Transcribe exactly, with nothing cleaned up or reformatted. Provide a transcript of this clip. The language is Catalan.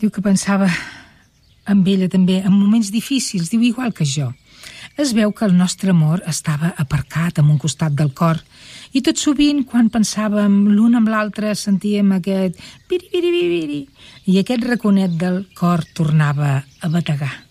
Diu que pensava amb ella també, en moments difícils, diu igual que jo. Es veu que el nostre amor estava aparcat en un costat del cor i tot sovint, quan pensàvem l'un amb l'altre, sentíem aquest piri, piri, piri, piri, i aquest raconet del cor tornava a bategar.